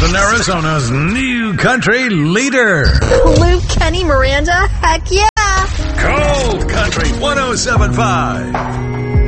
Southern Arizona's new country leader. Luke, Kenny, Miranda, heck yeah. Cold Country 107.5.